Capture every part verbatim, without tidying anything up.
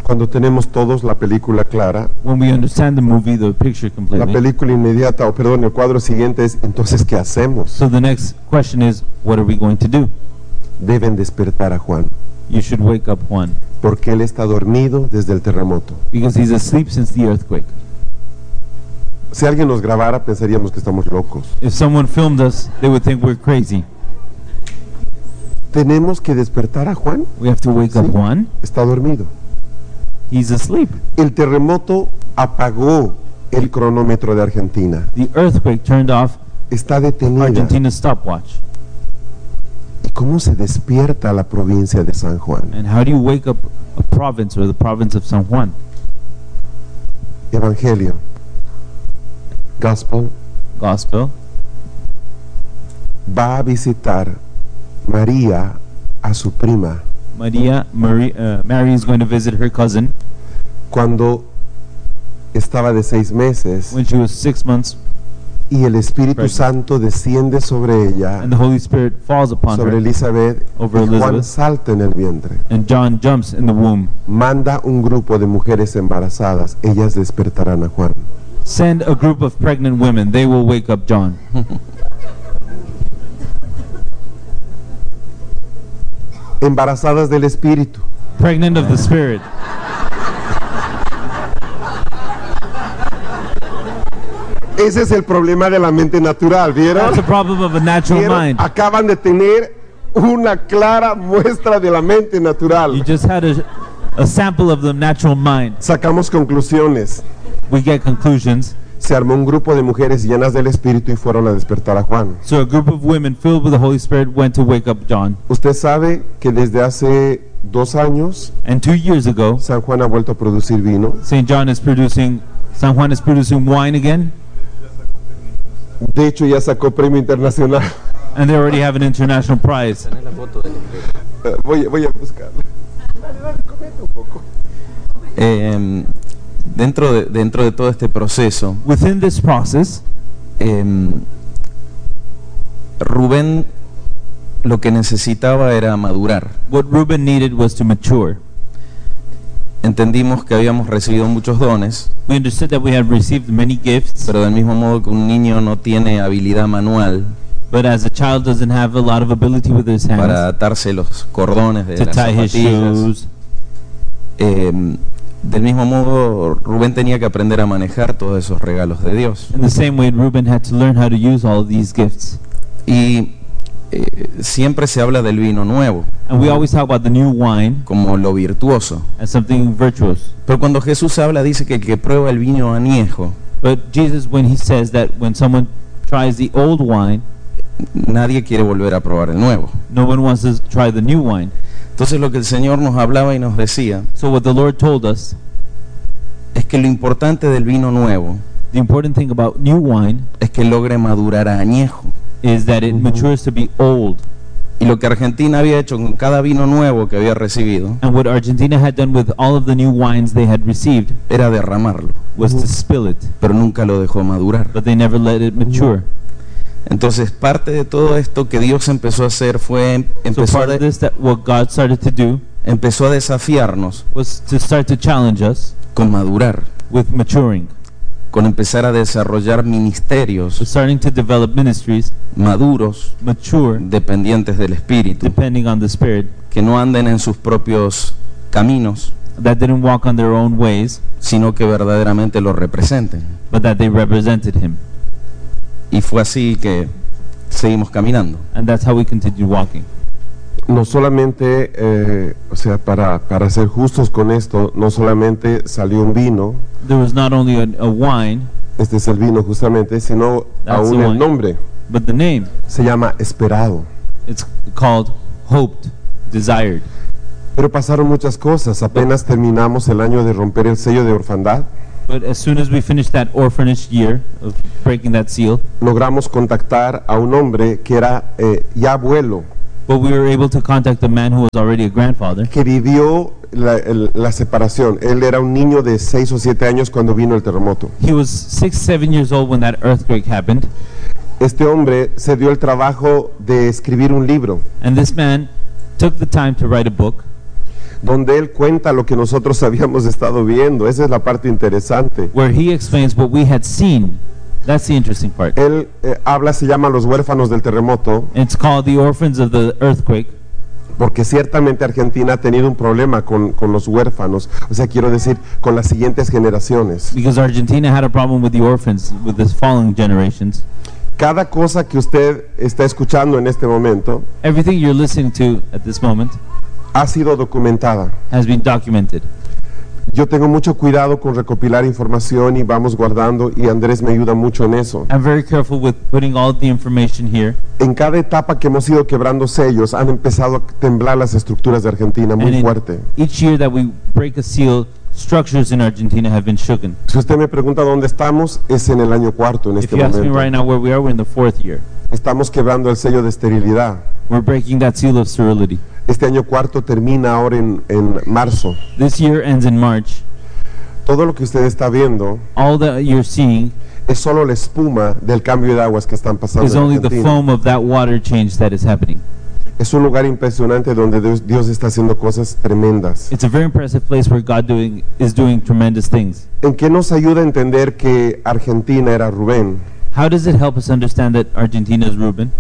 Cuando tenemos todos la película clara, when we understand the movie, the picture la completely. película inmediata, o perdón, el cuadro siguiente es, entonces, ¿qué hacemos? So the next question is, what are we going to do? Deben despertar a Juan, You should wake up Juan, porque él está dormido desde el terremoto. because he's asleep since the earthquake. Si alguien nos grabara, pensaríamos que estamos locos. If someone filmed us, they would think we're crazy. Tenemos que despertar a Juan, We have to wake up Sí. Juan. está dormido. He's asleep. El terremoto apagó el cronómetro de Argentina. The earthquake turned off Está detenida. Argentina's stopwatch. ¿Y cómo se despierta la provincia de San Juan? And how do you wake up a province or the province of San Juan? Evangelio, Gospel, Gospel. va a visitar María a su prima Maria, Mary, uh, Mary is going to visit her cousin cuando estaba de seis meses when she was six months, y el Espíritu Pregnant. Santo desciende sobre ella, and the Holy Spirit falls upon sobre her, Elizabeth, over y Juan Elizabeth. salta en el vientre. and John jumps in the womb. Manda un grupo de mujeres embarazadas, ellas despertarán a Juan. Send a group of pregnant women, they will wake up John. Embarazadas del Espíritu. Pregnant of the Spirit. Ese es el problema de la mente natural, ¿vieron? That's the problem of a natural ¿Vieron? mind. Acaban de tener una clara muestra de la mente You natural. just had a, a sample of the natural mind. Sacamos conclusiones. We get conclusions. Se armó un grupo de mujeres llenas del Espíritu y fueron a despertar a Juan. So a group of women filled with the Holy Spirit went to wake up John. Usted sabe que desde hace dos años And two years ago, San Juan ha vuelto a producir vino. Saint John is producing, San Juan is producing wine again, De hecho, ya sacó premio internacional. and they already have an international prize. Eh, voy, voy a buscarlo. Eh, dentro, de, dentro de todo este proceso, Within this process, eh, Rubén lo que necesitaba era madurar. what Reuben needed was to mature. Entendimos que habíamos recibido muchos dones, We understood that we had received many gifts, pero del mismo modo que un niño no tiene habilidad manual but as a child doesn't have a lot of ability with his para hands atarse los cordones de to las tie his zapatillas, shoes, eh, del mismo modo Rubén tenía que aprender a manejar todos esos regalos de Dios. in the same way Reuben had to learn how to use all of these gifts. Y eh, siempre se habla del vino nuevo And we always talk about the new wine como lo virtuoso, as something virtuous. pero cuando Jesús habla dice que el que prueba el vino añejo, But Jesus, when he says that when someone tries the old wine, nadie quiere volver a probar el nuevo. no one wants to try the new wine. Entonces lo que el Señor nos hablaba y nos decía So what the Lord told us, es que lo importante del vino nuevo the important thing about new wine es que logre madurar a añejo. is that it matures to be old. Y lo que Argentina había hecho con cada vino nuevo que había recibido And what Argentina had done with all of the new wines they had received era derramarlo, was to spill it, pero nunca lo dejó madurar. but they never let it mature. Entonces parte de todo esto que Dios empezó a hacer fue So empezó a, part of de- this, that what God started to do empezó a desafiarnos was to start to challenge us con madurar, with maturing, con empezar a desarrollar so ministerios starting to develop ministries, maduros, mature, dependientes del Espíritu, depending on the Spirit, que no anden en sus propios caminos, that didn't walk on their own ways, sino que verdaderamente lo representen. but that they represented Him. Y fue así que seguimos caminando. And that's how we continued walking. No solamente, eh, o sea, para, para ser justos con esto, no solamente salió un vino, There was not only a, a wine, este es el vino justamente, sino That's aún the el wine. nombre. but the name. Se llama Esperado. It's called Hoped, Desired. Pero pasaron muchas cosas. Apenas terminamos el año de romper el sello de orfandad. But as soon as we finished that orphanage year of breaking that seal, Logramos contactar a un hombre que era eh, ya abuelo, but we were able to contact a man who was already a grandfather, que vivió la, el- la separación. Él era un niño de seis o siete años cuando vino el terremoto. He was six, seven years old when that earthquake happened, Este hombre se dio el trabajo de escribir un libro and this man took the time to write a book donde él cuenta lo que nosotros habíamos estado viendo. Esa es la parte interesante. where he explains what we had seen. That's the interesting part. Él eh, habla, se llama Los huérfanos del terremoto, It's called The Orphans of the Earthquake, porque ciertamente Argentina ha tenido un problema con, con los huérfanos, o sea, quiero decir, con las siguientes generaciones. because Argentina had a problem with the orphans, with the fallen generations. Cada cosa que usted está escuchando en este momento Everything you're listening to at this moment ha sido documentada. has been documented. Yo tengo mucho cuidado con recopilar información y vamos guardando, y Andrés me ayuda mucho en eso. I'm very careful with putting all the information here. En cada etapa que hemos ido quebrando sellos, han empezado a temblar las estructuras de Argentina And muy in fuerte. each year that we break a seal, structures in Argentina have been shooken. Si usted me pregunta dónde estamos, es en el año cuarto en If este you ask me right momento. now where we are, we're in the fourth year. Estamos quebrando el sello de esterilidad. We're breaking that seal of sterility. Este año cuarto termina ahora en, en marzo. This year ends in March. Todo lo que usted está viendo All that you're seeing es solo la espuma del cambio de aguas que están pasando is en only the Argentina. foam of that water change that is happening. Es un lugar impresionante donde Dios, Dios está haciendo cosas tremendas. It's a very impressive place where God doing is doing tremendous things. ¿En qué nos ayuda a entender que Argentina era Rubén? How does it help us understand that Argentina is Reuben?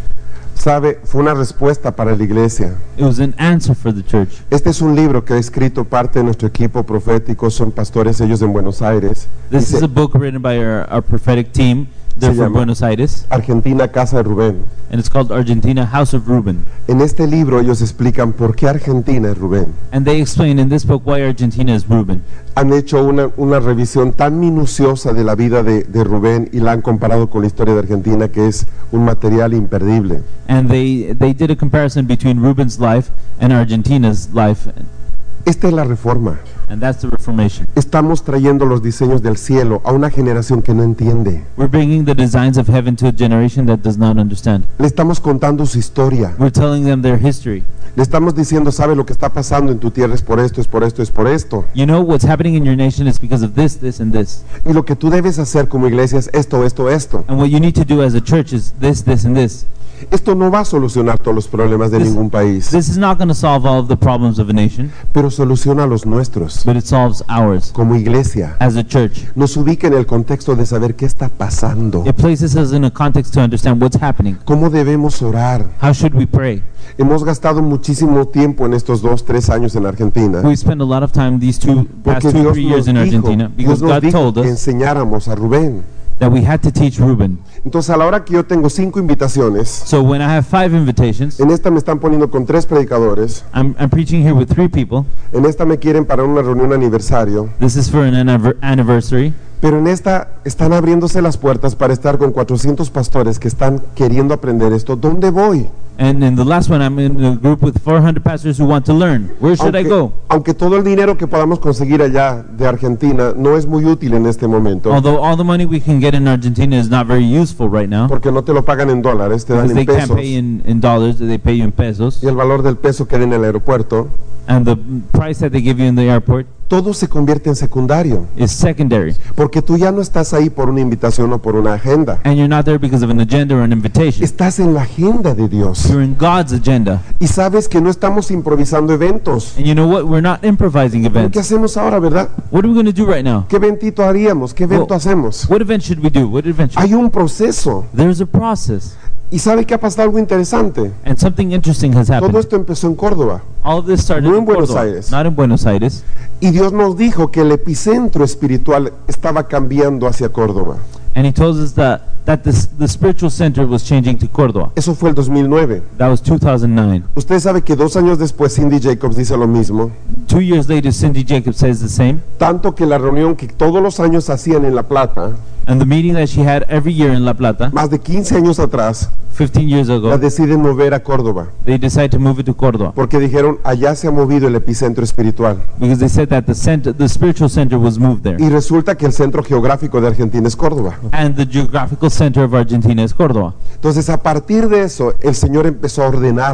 Sabe, fue una respuesta para la iglesia. It was an answer for the church. Este es un libro que ha escrito parte de nuestro equipo profético, son pastores ellos en Buenos Aires. This Dice, is a book written by our, our prophetic team. They're Se from llama- Buenos Aires, Argentina, Casa de Rubén. and it's called Argentina House of Reuben. En este libro ellos explican por qué Argentina es Rubén. And they explain in this book why Argentina is Reuben. Han hecho una, una revisión tan minuciosa de la vida de, de Rubén y la han comparado con la historia de Argentina, que es un material imperdible. And they, they did a comparison between Reuben's life and Argentina's life, Esta es la reforma. and that's the Reformation. Estamos trayendo los diseños del cielo a una generación que no entiende. We're bringing the designs of heaven to a generation that does not understand. Le estamos contando su historia. We're telling them their history. Le estamos diciendo, sabe, lo que está pasando en tu tierra es por esto, es por esto, es por esto. You know what's happening in your nation is because of this, this, and this. Y lo que tú debes hacer como iglesia es esto, esto, esto. And what you need to do as a church is this, this, and this. Esto no va a solucionar todos los problemas de This- ningún país, This is not going to solve all of the problems of a nation, pero soluciona los nuestros but it solves ours como iglesia. as a church. Nos ubica en el contexto de saber qué está pasando, It places us in a context to understand what's happening. cómo debemos orar. How should we pray? Hemos gastado muchísimo tiempo en estos dos, tres años en Argentina, We spent a lot of time these two past porque two, Dios three nos years in dijo, Argentina Dios because nos God dijo told que us enseñáramos a Rubén. that we had to teach Reuben. Entonces, a la hora que yo tengo cinco invitaciones, So when I have five invitations, en esta me están poniendo con tres predicadores, I'm, I'm preaching here with three people. en esta me quieren para una reunión aniversario, This is for an anniver- anniversary. pero en esta están abriéndose las puertas para estar con cuatrocientos pastores que están queriendo aprender esto. ¿Dónde voy? And in the last one, I'm in a group with four hundred pastors who want to learn. Where should I Aunque, go? aunque todo el dinero que podamos conseguir allá de Argentina no es muy útil en este momento, Although all the money we can get in Argentina is not very useful right now, porque no te lo pagan en dólares, te dan because en they can't pesos, pay in, in dollars, they pay you in pesos, y el valor del peso queda en el aeropuerto, and the price that they give you in the airport todo se convierte en secundario, is secondary, porque tú ya no estás ahí por una invitación o por una agenda, and you're not there because of an agenda or an invitation. estás en la agenda de Dios. You're in God's agenda. Y sabes que no estamos improvisando eventos. And you know what? We're not improvising ¿Qué events. hacemos ahora, verdad? What are we going to do right now? ¿Qué eventito haríamos? ¿Qué evento Well, hacemos? What event should we do? What event should Hay un proceso. There's a process. ¿Y sabe que ha pasado algo interesante? And something interesting has Todo happened. esto empezó en Córdoba. All of this started No en in Buenos Córdoba, Aires. not in Buenos Aires. Y Dios nos dijo que el epicentro espiritual estaba cambiando hacia Córdoba. And he told us that, that this, the spiritual center was changing to Córdoba. Eso fue el dos mil nueve. That was two thousand nine. Usted sabe que dos años después Cindy Jacobs dice lo mismo. Two years later, Cindy Jacobs says the same. Tanto que la reunión que todos los años hacían en La Plata, And the meeting that she had every year in La Plata, más de quince años atrás, fifteen years la ago, deciden mover a Córdoba. they decided to move it to Córdoba Porque dijeron, allá se ha movido el epicentro espiritual. because they said that the center, the spiritual center was moved there. Y resulta que el centro geográfico de Argentina es Córdoba. And the geographical center of Argentina is Córdoba. Entonces, a partir de eso, el Señor empezó a ordenar.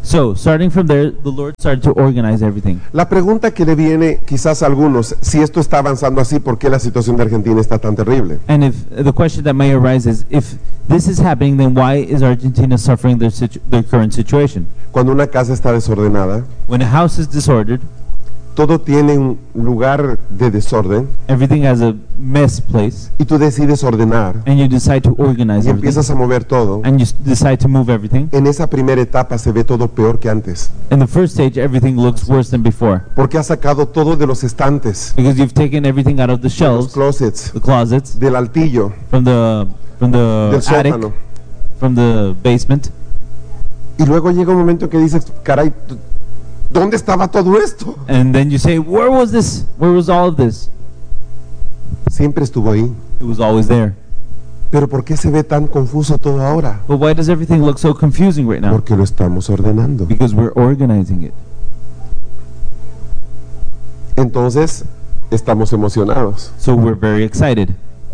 So, starting from there, the Lord started to organize everything. La pregunta que le viene quizás a algunos, si esto está avanzando así, ¿por qué la situación de Argentina está tan terrible? And if uh, the question that may arise is, if this is happening, then why is Argentina suffering their, situ- their current situation? Cuando una casa está desordenada, When a house is disordered, todo tiene un lugar de desorden everything has a mess place, y tú decides ordenar and you decide to organize y everything, empiezas a mover todo. and you s- decide to move everything. En esa primera etapa se ve todo peor que antes, In the first stage, everything looks worse than before, porque has sacado todo de los estantes, because you've taken everything out of the de los shelves, closets, the closets, del altillo, from the from the del attic, sótano. from the basement, Y luego llega un momento que dices, caray, ¿dónde estaba todo esto? and then you say, where was this? Where was all of this? Siempre estuvo ahí. It was always there. Pero ¿por qué se ve tan confuso todo ahora? But why does everything look so confusing right now? Porque lo estamos ordenando. Because we're organizing it. Entonces, estamos emocionados. So we're very excited.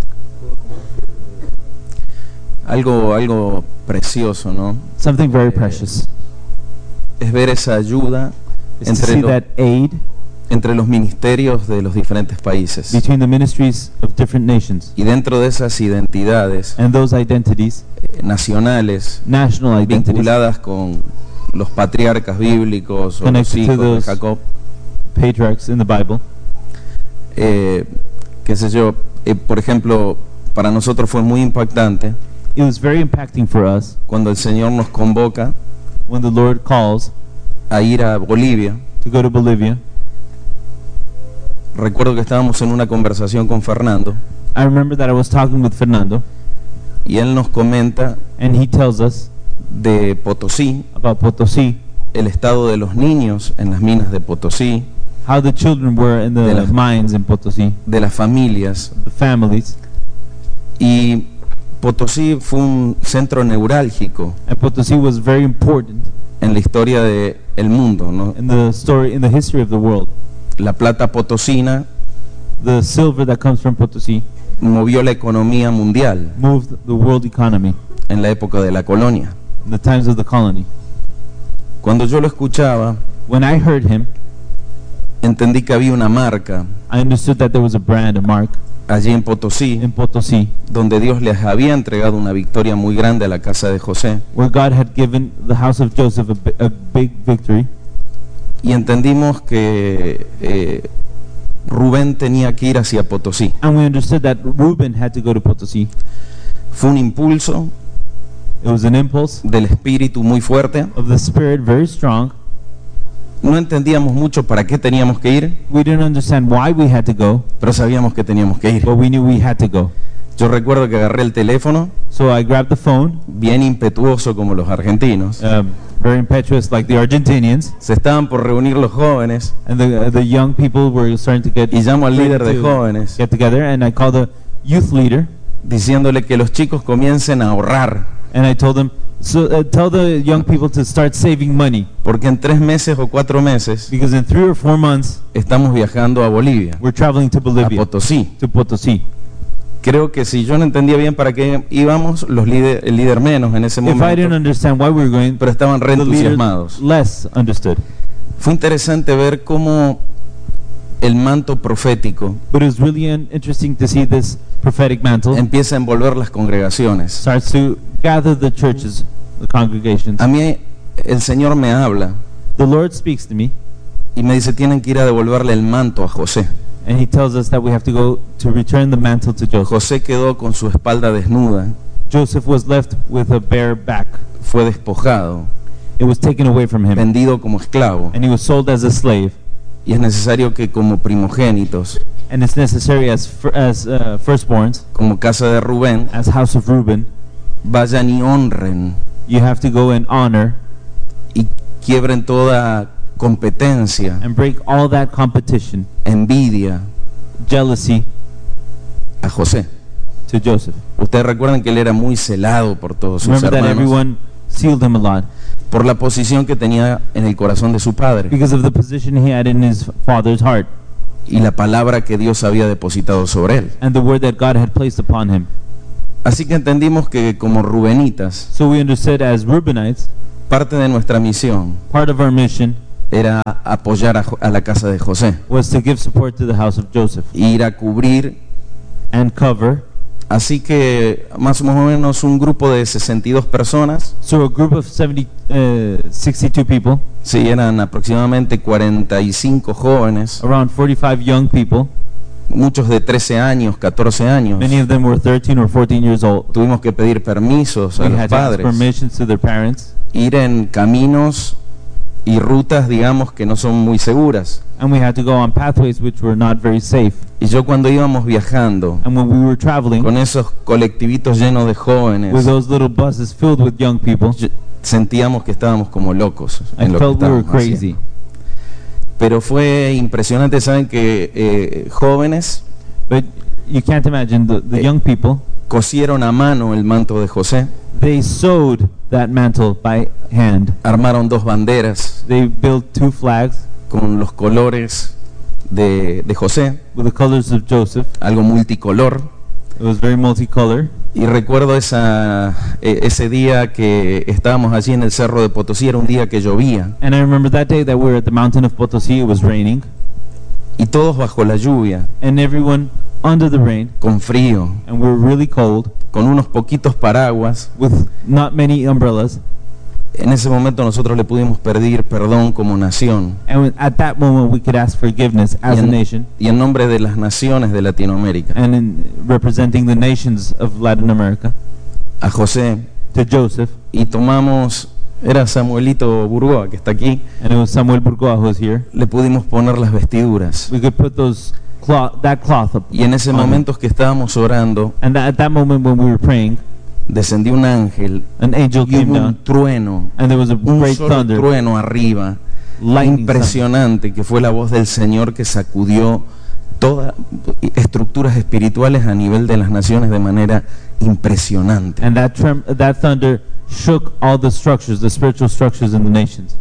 Algo, algo precioso, ¿no? Something very precious Es ver esa ayuda is to entre, see lo- that aid entre los ministerios de los diferentes países. between the ministries of different nations Y dentro de esas identidades and those identities, eh, nacionales national identities, vinculadas con los patriarcas bíblicos o los Connected to hijos de those- Jacob, patriarchs in the Bible. eh, qué sé yo, eh, por ejemplo, para nosotros fue muy impactante It was very impacting for us cuando el Señor nos convoca when the Lord calls a ir a Bolivia. to go to Bolivia. Recuerdo que estábamos en una conversación con Fernando I remember that I was talking with Fernando, y él nos comenta and he tells us de Potosí, about Potosí, el estado de los niños en las minas de Potosí, how the children were in De the la- mines in Potosí, de las familias. the families. Y Potosí fue un centro neurálgico And Potosí was very important en la historia del mundo, ¿no? in the story, in the history of the world. La plata potosina The silver that comes from Potosí movió la economía mundial moved the world economy en la época de la colonia. in the times of the colony. Cuando yo lo escuchaba, When I heard him, entendí que había una marca I understood that there was a brand, a mark, allí en Potosí, in Potosí, donde Dios les había entregado una victoria muy grande a la casa de José. where God had given the house of Joseph a, bi- a big victory. Y entendimos que eh, Rubén tenía que ir hacia Potosí. And we understood that Reuben had to go to Potosí. Fue un impulso It was an impulse del espíritu muy fuerte. of the Spirit, very strong. No entendíamos mucho para qué teníamos que ir, We didn't understand why we had to go, pero sabíamos que teníamos que ir. but we knew we had to go. Yo recuerdo que agarré el teléfono, So I grabbed the phone, bien impetuoso como los argentinos. um, very impetuous like the Argentinians, Se estaban por reunir los jóvenes and the, uh, the young people were starting to get, y llamo al líder de to jóvenes get together, and I called the youth leader, diciéndole que los chicos comiencen a ahorrar, and I told them, so uh, tell the young people to start saving money, porque en tres meses o cuatro meses because in three or four months estamos viajando a Bolivia, we're traveling to a Bolivia, Potosí. to Potosí. Creo que si yo no entendía bien para qué íbamos, los líder, el líder menos en ese If I didn't momento, understand why we were going, pero estaban re the leaders entusiasmados. less understood. Fue interesante ver cómo el manto profético But it was really un- interesting to see this prophetic mantle empieza a envolver las congregaciones. starts to gather the churches, the congregations. A mí el Señor me habla The Lord speaks to me, y me dice, tienen que ir a devolverle el manto a José. and He tells us that we have to go to return the mantle to Joseph. José quedó con su espalda desnuda, Joseph was left with a bare back. fue despojado, It was taken away from him, vendido como esclavo. and he was sold as a slave. Y es necesario que como primogénitos, And it's necessary as fir- as uh, firstborns, como casa de Rubén, as house of Reuben, vayan y honren you have to go and honor y quiebren toda competencia, and break all that competition, envidia jealousy a José. to Joseph. Ustedes recuerdan que él era muy celado por todos sus Remember that hermanos, everyone sealed him a lot por la posición que tenía en el corazón de su padre because of the position he had in his father's heart y la palabra que Dios había depositado sobre él. and the word that God had placed upon him. Así que entendimos que como rubenitas So we understood as Reubenites, Parte de nuestra misión Part of our mission era apoyar a, Jo- a la casa de José, was to give support to the house of Joseph ir a cubrir. and cover. Así que más o menos un grupo de sesenta y dos personas, So a group of seventy, uh, sixty-two people, sí, eran aproximadamente cuarenta y cinco jóvenes, around forty-five young people, muchos de trece años, catorce años. many of them were thirteen or fourteen years old. Tuvimos que pedir permisos a We los had to ask padres, permissions to their parents, ir en caminos y rutas, digamos, que no son muy seguras. and we had to go on pathways which were not very safe. Y yo cuando íbamos viajando And when we were traveling con esos colectivitos llenos de with jóvenes, those little buses filled with young people, yo- sentíamos que estábamos como locos I en lo que felt we were estábamos crazy. haciendo. Pero fue impresionante, saben que eh, jóvenes But you can't imagine the, the Eh. young people, cosieron a mano el manto de José, they sewed that mantle by hand. armaron dos banderas They built two flags con los colores de, de José, with the colors of Joseph. algo multicolor. It was very multicolor. Y recuerdo esa, e- ese día que estábamos allí en el Cerro de Potosí, era un día que llovía, And I remember that day that we were at the mountain of Potosí, it was raining, y todos bajo la lluvia, and everyone under the rain, con frío, and we were really cold, con unos poquitos paraguas. with not many umbrellas. En ese momento nosotros le pudimos pedir perdón como nación And when- at that moment we could ask forgiveness as y a en, nation, y en nombre de las naciones de Latinoamérica, and in representing the nations of Latin America, a José, to Joseph, y tomamos, era Samuelito Burgoa que está aquí, and it was Samuel Burgoa who was here. le pudimos poner las vestiduras. We could put those cloth, that cloth up. Y en ese on him. momento que estábamos orando, And that, at that moment when we were praying, descendió un ángel an angel y came hubo down, un trueno, and there was a un great solo thunder, trueno arriba, lightning thunder. impresionante, que fue la voz del Señor que sacudió todas estructuras espirituales a nivel de las naciones de manera impresionante. And that trem- that thunder shook all the structures, the spiritual structures in the nations.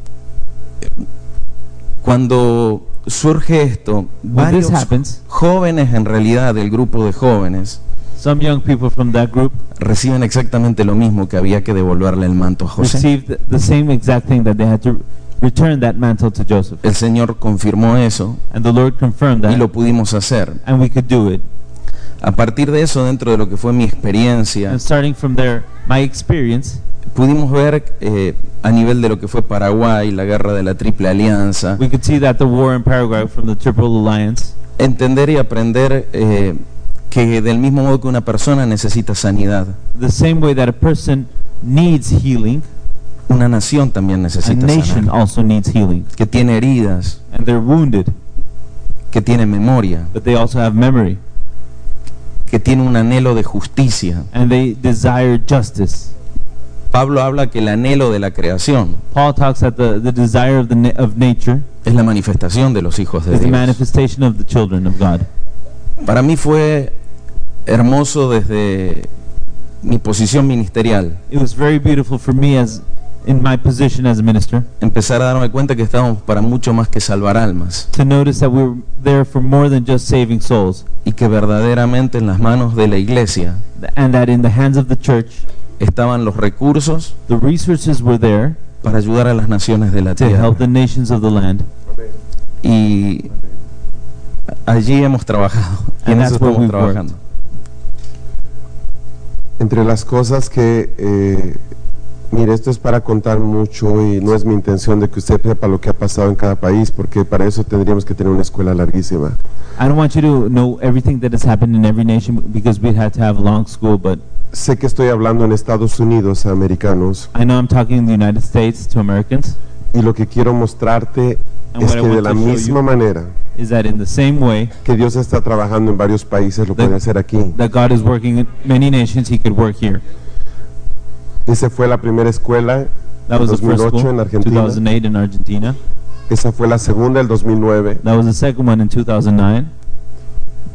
Cuando surge esto, When this varios happens, jóvenes en realidad del grupo de jóvenes some young people from that group reciben exactamente lo mismo, que había que devolverle el manto a José. received the- the same exact thing, that they had to return that mantle to Joseph. El Señor confirmó eso And the Lord confirmed y that, lo pudimos hacer. and we could do it. A partir de eso, dentro de lo que fue mi experiencia, And starting from there, my experience, pudimos ver eh, a nivel de lo que fue Paraguay, la guerra de la Triple Alianza, we could see that the war in Paraguay from the Triple Alliance, entender y aprender eh, que del mismo modo que una persona necesita sanidad, the same way that a person needs healing, una nación también a necesita nation sanar, also needs healing. que tiene heridas, And they're wounded, que tiene memoria, but they also have memory, que tiene un anhelo de justicia. and they desire justice. Pablo habla que el anhelo de la creación Paul talks that the, the desire of the na- of nature es la manifestación de los hijos de is the Dios. manifestation of the children of God. Para mí fue hermoso desde mi posición ministerial It was very beautiful for me as in my position as a minister empezar a darme cuenta que estábamos para mucho más que salvar almas to notice that we were there for more than just saving souls, y que verdaderamente en las manos de la iglesia and that in the hands of the church estaban los recursos the resources were there para ayudar a las naciones de la to tierra. help the nations of the land. Y allí hemos trabajado y en And eso that's where estamos we've trabajando. Entre las cosas que, eh, mire, esto es para contar mucho y no es mi intención de que usted sepa lo que ha pasado en cada país, porque para eso tendríamos que tener una escuela larguísima. I don't want you to know everything that has happened in every nation because we'd have to have a long school, but Sé que estoy hablando en Estados Unidos a americanos I know I'm talking in the United States to Americans, y lo que quiero mostrarte and es what I que de want la to show misma you manera is that in the same way que Dios está trabajando en varios países, lo The- puede hacer aquí. that God is working in many nations, He could work here. Esa fue la primera escuela, That was the first dos mil ocho school, en Argentina. two thousand eight in Argentina. esa fue la segunda, el dos mil nueve, That was the second one in two thousand nine.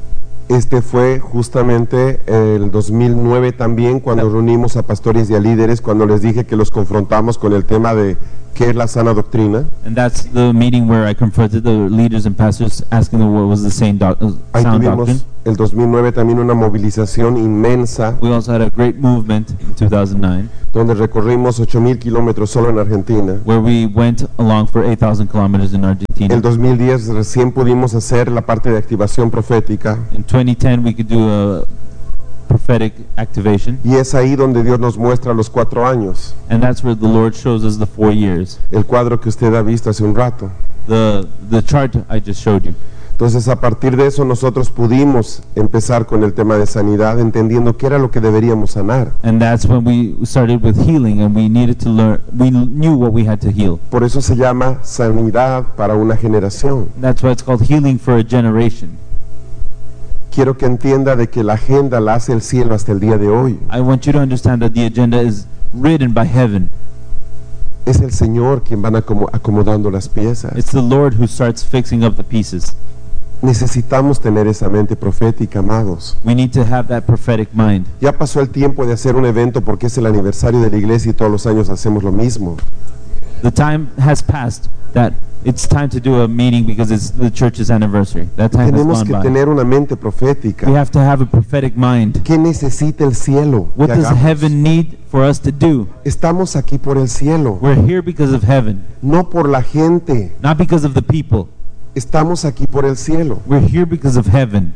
Este fue justamente el dos mil nueve también, cuando reunimos a pastores y a líderes, cuando les dije que los confrontamos con el tema de qué es la sana doctrina. And that's the meeting where I confronted the leaders and pastors, asking them what was the same doc- uh, Ahí sound doctrine. tuvimos el dos mil nueve también una movilización inmensa, We also had a great movement in two thousand nine, donde recorrimos ocho mil kilómetros solo en Argentina. where we went along for eight thousand kilometers in Argentina. El dos mil diez recién pudimos hacer la parte de activación profética, In twenty ten, we could do a prophetic activation, y es ahí donde Dios nos muestra los cuatro años, and that's where the Lord shows us the four years. el cuadro que usted ha visto hace un rato. The the chart I just showed you. Entonces, a partir de eso nosotros pudimos empezar con el tema de sanidad, entendiendo qué era lo que deberíamos sanar. And that's when we started with healing, and we needed to learn, we knew what we had to heal. Por eso se llama sanidad para una generación. That's why it's called healing for a generation. Quiero que entienda de que la agenda la hace el cielo hasta el día de hoy. I want you to understand that the agenda is written by heaven. Es el Señor quien van acomo- acomodando las piezas. It's the Lord who starts fixing up the pieces. Necesitamos tener esa mente profética, amados. We need to have that prophetic mind. Ya pasó el tiempo de hacer un evento porque es el aniversario de la iglesia y todos los años hacemos lo mismo. The time has passed that it's time to do a meeting because it's the church's anniversary. That time has Tenemos gone que by. tener una mente We profética. have to have a prophetic mind. ¿Qué necesita el cielo? What que does hagamos? heaven need for us to do? Estamos aquí por el cielo, We're here because of heaven, no por la gente. not because of the people. Estamos aquí por el cielo. We're here because of heaven.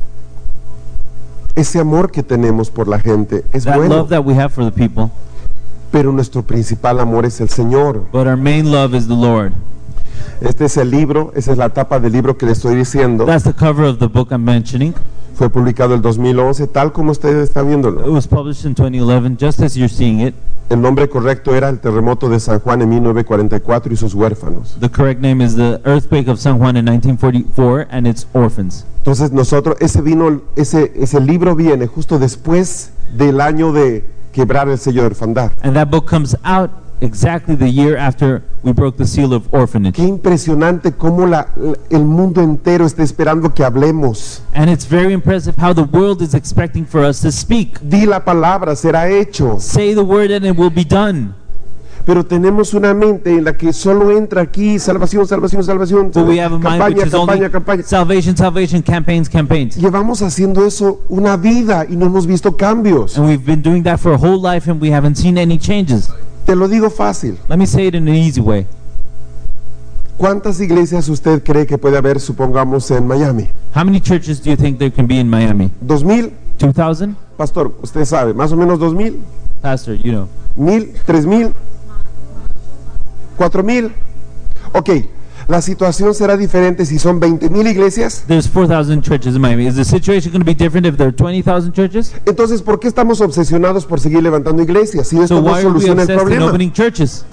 Ese amor que tenemos por la gente es That bueno, love that we have for the people, pero nuestro principal amor es el Señor. but our main love is the Lord. Este es el libro, esa es la tapa del libro que le estoy diciendo. That's the cover of the book I'm mentioning. Fue publicado el dos mil once, tal como ustedes están It viéndolo. was published in twenty eleven, just as you're seeing it. El nombre correcto era el terremoto de San Juan en mil novecientos cuarenta y cuatro y sus huérfanos. The correct name is the earthquake of San Juan in nineteen forty-four and its orphans. Entonces nosotros, ese vino, ese, ese libro viene justo después del año de quebrar el sello de orfandad. And that book comes out exactly the year after we broke the seal of orphanage. Qué impresionante cómo la, el mundo entero está esperando que hablemos. And it's very impressive how the world is expecting for us to speak. Di la palabra, será hecho. Say the word and it will be done. Pero tenemos una mente en la que solo entra aquí salvación, salvación, salvación, But we have a mind which campaña, is only campaña, campaña. salvation, salvation, campaigns, campaigns. Llevamos haciendo eso una vida y no hemos visto cambios. And we've been doing that for a whole life and we haven't seen any changes. Te lo digo fácil. Let me say it in an easy way. ¿Cuántas iglesias usted cree que puede haber, supongamos, en Miami? How many churches do you think there can be in Miami? ¿Dos mil? two thousand? Pastor, usted sabe, más o menos dos mil, Pastor, you know. mil, tres mil, cuatro mil. Ok, la situación será diferente si son veinte mil iglesias. There's four thousand churches in Miami. Is the situation going to be different if there are twenty thousand churches? Entonces, ¿por qué estamos obsesionados por seguir levantando iglesias? Si esto So no why are we soluciona el obsessed in problema. opening churches?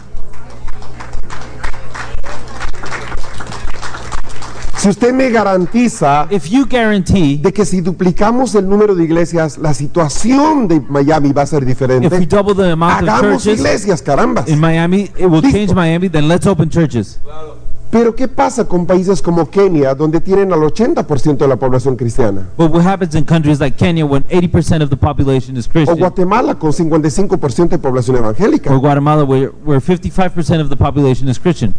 Si usted me garantiza If you guarantee, de que si duplicamos el número de iglesias, la situación de Miami va a ser if we diferente, double the amount of hagamos churches iglesias, carambas. in Miami, it will Listo. change Miami, then let's open churches. Pero ¿qué pasa con países como Kenia, donde tienen al ochenta por ciento de la población cristiana? But what happens in countries like Kenya when eighty percent of the population is O Christian? Guatemala, con cincuenta y cinco por ciento de población evangélica. Or Guatemala where, where fifty-five percent of the population is Christian?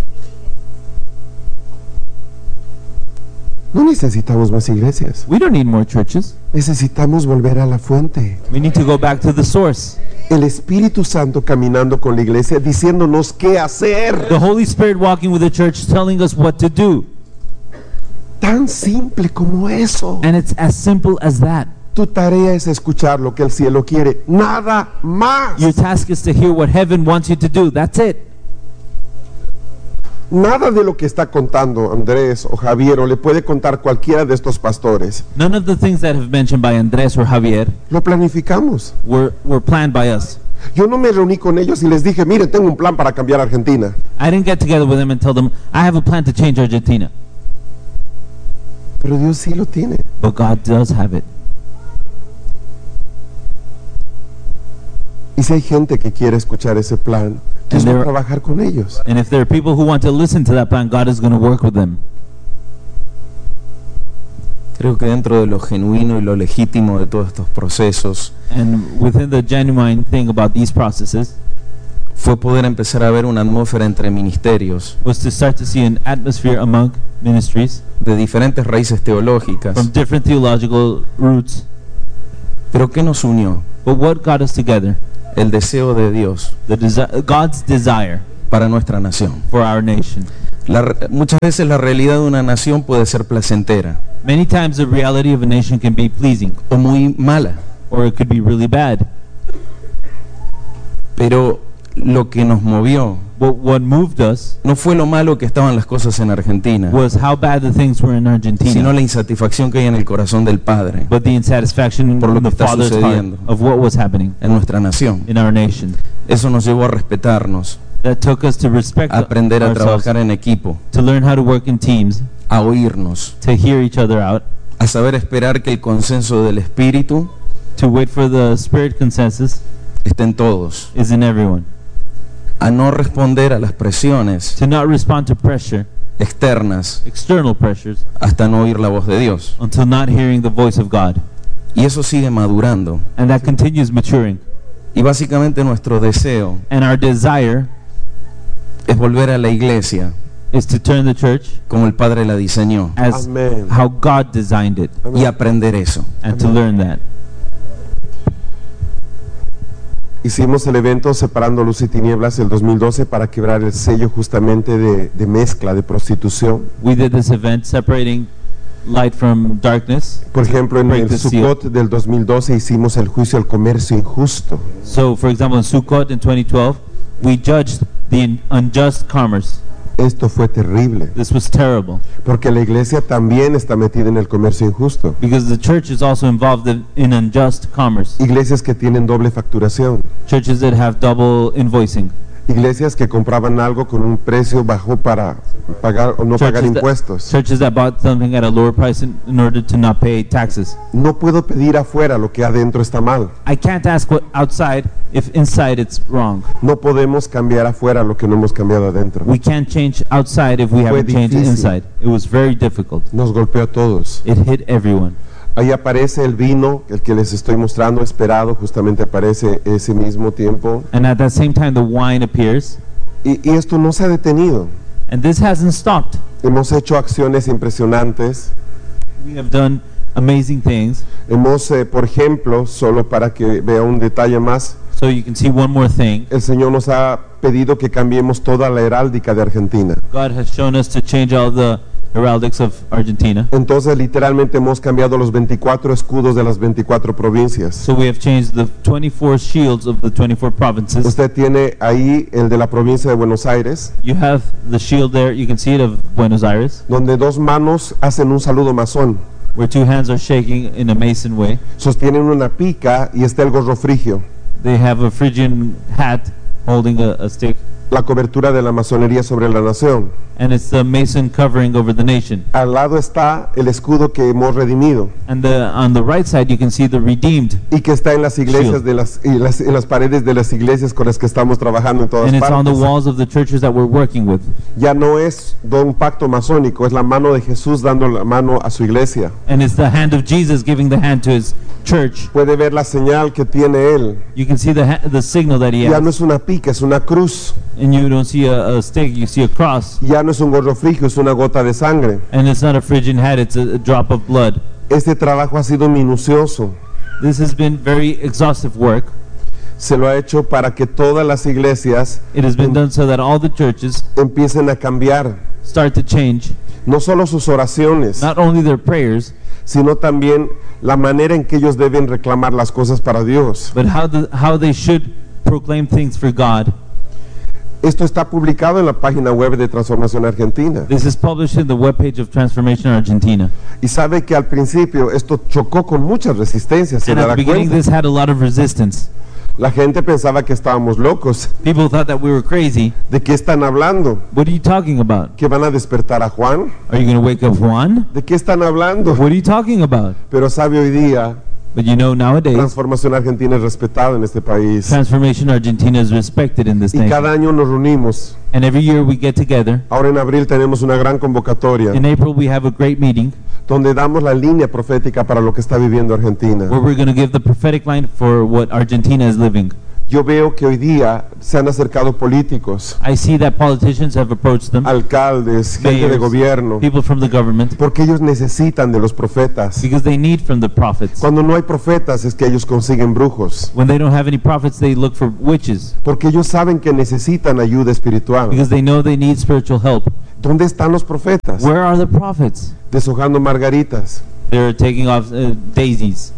No necesitamos más iglesias. We don't need more churches. Necesitamos volver a la fuente. We need to go back to the source. El Espíritu Santo caminando con la iglesia, diciéndonos qué hacer. The Holy Spirit walking with the church telling us what to do. Tan simple como eso. And it's as simple as that. Tu tarea es escuchar lo que el cielo quiere. Nada más. Your task is to hear what heaven wants you to do. That's it. Nada de lo que está contando Andrés o Javier o le puede contar cualquiera de estos pastores. None of the things that have mentioned by Andres or Javier Lo planificamos. were, were planned by us. Yo no me reuní con ellos y les dije, mire, tengo un plan para cambiar Argentina. I didn't get together with them and tell them, I have a plan to change Argentina. Pero Dios sí lo tiene. But God does have it. Y si hay gente que quiere escuchar ese plan, Dios And va a there- trabajar con ellos. And if there are people who want to listen to that plan, God is going to work with them. Creo que dentro de lo genuino y lo legítimo de todos estos procesos And within the genuine thing about these processes fue poder empezar a ver una atmósfera entre ministerios was to start to see an atmosphere among ministries de diferentes raíces teológicas. from different theological roots. Pero ¿qué nos unió? But what got us together? El deseo de Dios The desi- God's desire para nuestra nación. for our nation. La re- muchas veces la realidad de una nación puede ser placentera Many times the reality of a nation can be pleasing, o muy mala, or it could be really bad. pero lo que nos movió But what moved us no fue lo malo que estaban las cosas en Argentina, was how bad the things were in sino Argentina, la insatisfacción que hay en el corazón del Padre but the insatisfaction Por lo in que the está Father's heart sucediendo. of what was happening en nuestra nación. in our nation. Eso nos llevó a respetarnos, That took us to respect a aprender a ourselves, trabajar en equipo, to learn how to work in teams, a oírnos, to hear each other out, a saber esperar que el consenso del Espíritu to wait for the spirit consensus esté en todos, is in everyone, a no responder a las presiones to not respond to pressure, externas external pressures, hasta no oír la voz de Dios. until not hearing the voice of God. Y eso sigue madurando. And that continues maturing. Y básicamente nuestro deseo And our desire es volver a la iglesia is to turn the church como el Padre la diseñó as Amén. how God designed it, y aprender eso. and to learn that. Hicimos el evento Separando Luz y Tinieblas el dos mil doce para quebrar el sello justamente de, de mezcla, de prostitución. We did this event separating light from darkness. Por ejemplo, en Break el the seal. Sukkot del dos mil doce hicimos el juicio al comercio injusto. So, for example, in Sukkot in twenty twelve, we judged the in- unjust commerce. Esto fue terrible, This was terrible porque la iglesia también está metida en el comercio injusto. because the church is also involved in, in unjust commerce. Iglesias que tienen doble facturación, Churches that have double invoicing. iglesias que compraban algo con un precio bajo para pagar o no pagar Churches that- impuestos. Churches that bought something at a lower price in, in order to not pay taxes. No puedo pedir afuera lo que adentro está mal. I can't ask what outside if inside it's wrong. No podemos cambiar afuera lo que no hemos cambiado adentro. We can't change outside if we Fue haven't changed difícil. inside. It was very difficult. Nos golpeó a todos. It hit everyone. Ahí aparece el vino, el que les estoy mostrando, esperado, justamente aparece ese mismo tiempo. And at that same time, the wine appears. Y, y esto no se ha detenido. And this hasn't stopped. Hemos hecho acciones impresionantes. We have done amazing things. Hemos, eh, por ejemplo, solo para que vea un detalle más, So you can see one more thing. el Señor nos ha pedido que cambiemos toda la heráldica de Argentina. God has shown us to change all the heraldics of Argentina. Entonces, literalmente hemos cambiado los veinticuatro escudos de las veinticuatro provincias. So we have changed the twenty-four shields of the twenty-four provinces. Usted tiene ahí el de la provincia de Buenos Aires, You have the shield there. You can see it of Buenos Aires, donde dos manos hacen un saludo masón. where two hands are shaking in a Mason way. Sostienen una pica y está el gorro frigio, They have a Phrygian hat holding a, a stick, la cobertura de la masonería sobre la nación. and it's the Mason covering over the nation. Al lado está el escudo que hemos redimido And the, on the right side, you can see the redeemed, y que está en las iglesias Shield. de las, y las- en las paredes de las iglesias con las que estamos trabajando en todas and it's on the partes. walls of the churches that we're working with. Ya no es do- un pacto masónico, es la mano de Jesús dando la mano a su iglesia. And it's the hand of Jesus giving the hand to his church. Puede ver la señal que tiene él. You can see the ha- the signal that he Ya no has. es una pica, es una cruz. And you don't see a, a stick, you see a cross. Ya no es un gorro frigio, es una gota de sangre. And it's not a Phrygian hat, it's a, a drop of blood. Este trabajo ha sido minucioso. This has been very exhaustive work. Se lo ha hecho para que todas las iglesias It has been done so that all the churches empiecen a cambiar. start to change, No solo sus oraciones, not only their prayers, sino también la manera en que ellos deben reclamar las cosas para Dios. but how, the, how they should proclaim things for God. Esto está publicado en la página web de Transformación Argentina. This is published in the webpage of Transformation Argentina. Y sabe que al principio esto chocó con muchas resistencias, se And at da the beginning, cuenta. this had a lot of resistance. La gente pensaba que estábamos locos. People thought that we were crazy. ¿De qué están hablando? What are you talking about? ¿Que van a despertar a Juan? Are you going to wake up Juan? ¿De qué están hablando? What are you talking about? Pero sabe, hoy día But you know, nowadays, Transformación Argentina es respetada en este país. Transformation Argentina is respected in this Y cada nation. año nos reunimos. And every year we get together. Ahora en abril tenemos una gran convocatoria In April, we have a great meeting donde damos la línea profética para lo que está viviendo Argentina. where we're going to give the prophetic line for what Argentina is living. Yo veo que hoy día se han acercado políticos, I see that politicians have approached them, alcaldes, gente de mayors, gobierno, people from the government, porque ellos necesitan de los profetas. because they need from the prophets. Cuando no hay profetas es que ellos consiguen brujos, When they don't have any prophets, they look for witches, porque ellos saben que necesitan ayuda espiritual. because they know they need spiritual help. ¿Dónde están los profetas? Where are the prophets? Deshojando margaritas. They're taking off uh, daisies.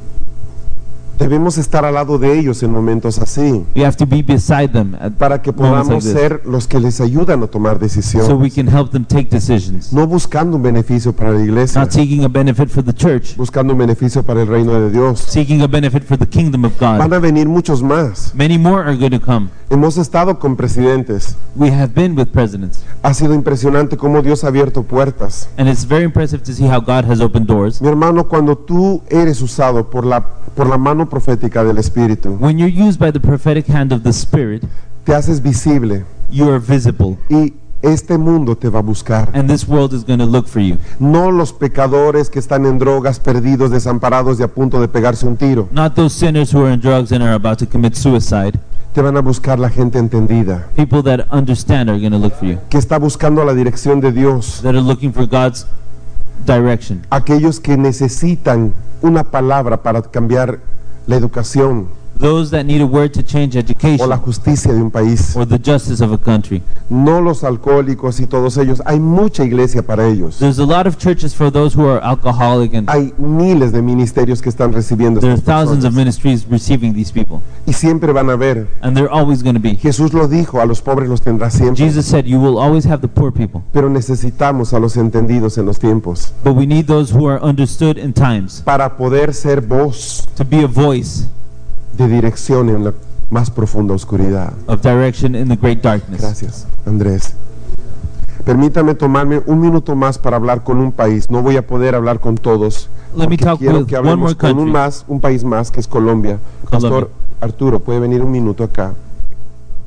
Debemos estar al lado de ellos en momentos así, We have to be beside them at, para que moments like podamos this, ser los que les ayudan a tomar so we decisiones, can help them take decisions, no buscando un beneficio para la iglesia, not seeking a benefit for the church, buscando un beneficio para el reino de Dios. seeking a benefit for the kingdom of Van God. a venir muchos más. Many more are going to come. Hemos estado con presidentes. We have been with presidents, Ha sido impresionante cómo Dios ha abierto puertas. and it's very impressive to see how God has opened doors. Mi hermano, cuando tú eres usado por la, por la mano profética del Espíritu, When you're used by the prophetic hand of the Spirit, te haces visible you are visible, y este mundo te va a buscar. and this world is going to look for you. No los pecadores que están en drogas, perdidos, desamparados y a punto de pegarse un tiro. Not those sinners who are in drugs and are about to commit suicide. Te van a buscar la gente entendida, People that understand are going to look for you, que está buscando la dirección de Dios. that are looking for God's direction. Aquellos que necesitan una palabra para cambiar la educación Those that need a word to change o la education justicia de un país. or the justice of a country. No los alcohólicos y todos ellos. Hay mucha iglesia para ellos. There's a lot of churches for those who are alcoholic, and Hay miles de ministerios que están recibiendo there are estas thousands of personas. ministries receiving these people, Y siempre van a ver. and they're always going to be. Jesús lo dijo, a los pobres los tendrá siempre. Jesus said, you will always have the poor people, Pero necesitamos a los entendidos en los tiempos but we need those who are understood in times, para poder ser voz to be a voice de dirección en la más profunda oscuridad. of direction in the great darkness. Gracias, Andrés. Permítame tomarme un minuto más para hablar con un país. No voy a poder hablar con todos. Let me porque talk quiero with que one hablemos more con un, country. más, un país más que es Colombia. Colombia. Pastor Arturo, puede venir un minuto acá.